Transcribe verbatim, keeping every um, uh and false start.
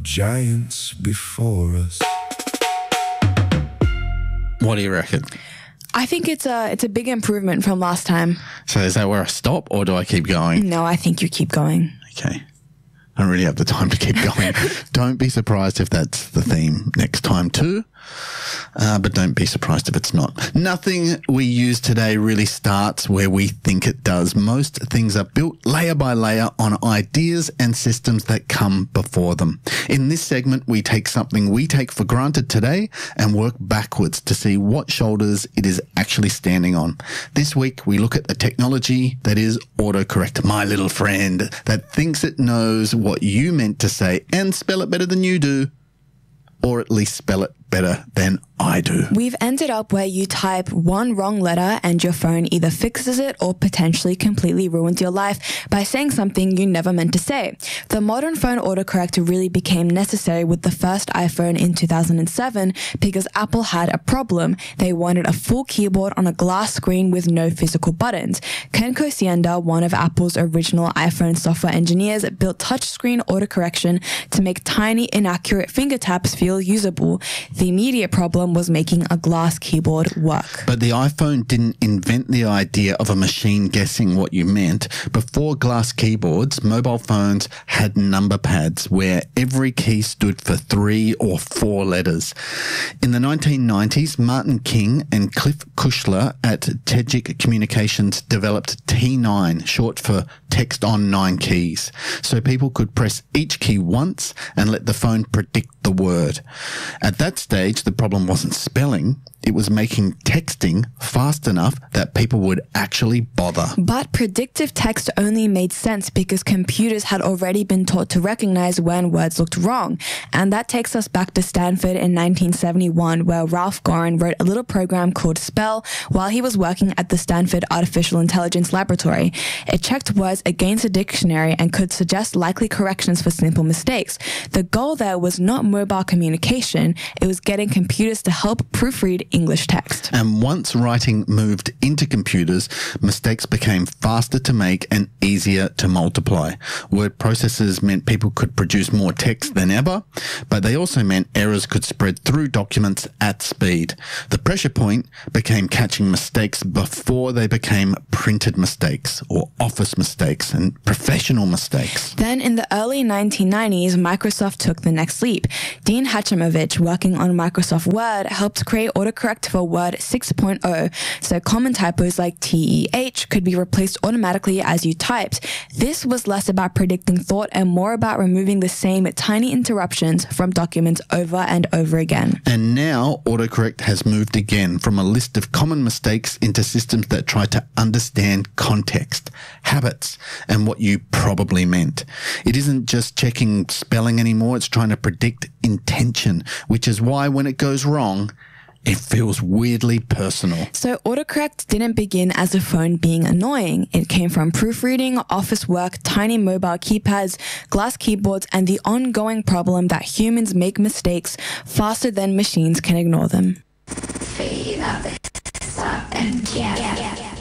of giants before us. What do you reckon? I think it's a it's a big improvement from last time. So is that where I stop or do I keep going? No, I think you keep going. Okay. I don't really have the time to keep going. Don't be surprised if that's the theme next time too. Uh, but don't be surprised if it's not. Nothing we use today really starts where we think it does. Most things are built layer by layer on ideas and systems that come before them. In this segment, we take something we take for granted today and work backwards to see what shoulders it is actually standing on. This week, we look at the technology that is autocorrect, my little friend, that thinks it knows what you meant to say and spell it better than you do, or at least spell it better than I do. We've ended up where you type one wrong letter and your phone either fixes it or potentially completely ruins your life by saying something you never meant to say. The modern phone autocorrect really became necessary with the first iPhone in two thousand seven because Apple had a problem. They wanted a full keyboard on a glass screen with no physical buttons. Ken Kocienda, one of Apple's original iPhone software engineers, built touchscreen autocorrection to make tiny, inaccurate finger taps feel usable. The immediate problem was making a glass keyboard work. But the iPhone didn't invent the idea of a machine guessing what you meant. Before glass keyboards, mobile phones had number pads where every key stood for three or four letters. In the nineteen nineties, Martin King and Cliff Kushler at Tegic Communications developed T nine, short for text on nine keys, so people could press each key once and let the phone predict the word. At that stage, the problem wasn't spelling, it was making texting fast enough that people would actually bother. But predictive text only made sense because computers had already been taught to recognize when words looked wrong. And that takes us back to Stanford in nineteen seventy-one, where Ralph Gorin wrote a little program called Spell while he was working at the Stanford Artificial Intelligence Laboratory. It checked words against a dictionary and could suggest likely corrections for simple mistakes. The goal there was not mobile communication, it was getting computers to help proofread English text. And once writing moved into computers, mistakes became faster to make and easier to multiply. Word processors meant people could produce more text than ever, but they also meant errors could spread through documents at speed. The pressure point became catching mistakes before they became printed mistakes or office mistakes and professional mistakes. Then in the early nineteen nineties, Microsoft took the next leap. Dean Hachimovich, working on Microsoft Word, helped create autocorrect for Word six point oh, so common typos like T E H could be replaced automatically as you typed. This was less about predicting thought and more about removing the same tiny interruptions from documents over and over again. And now autocorrect has moved again from a list of common mistakes into systems that try to understand context, habits, and what you probably meant. It isn't just checking spelling anymore, it's trying to predict intention, which is why when it goes wrong, it feels weirdly personal. So autocorrect didn't begin as a phone being annoying. It came from proofreading, office work, tiny mobile keypads, glass keyboards, and the ongoing problem that humans make mistakes faster than machines can ignore them. Feel up, stop and get, get.